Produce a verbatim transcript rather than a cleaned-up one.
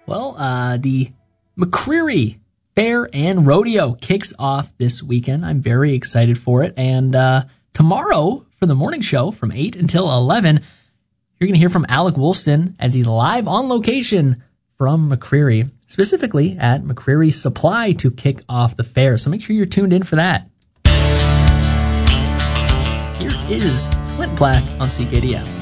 Well, uh, the McCreary Fair and Rodeo kicks off this weekend. I'm very excited for it. And uh, tomorrow for the morning show from eight until eleven, you're going to hear from Alec Woolston as he's live on location from McCreary, specifically at McCreary Supply to kick off the fair. So make sure you're tuned in for that. Here is Clint Black on C K D M.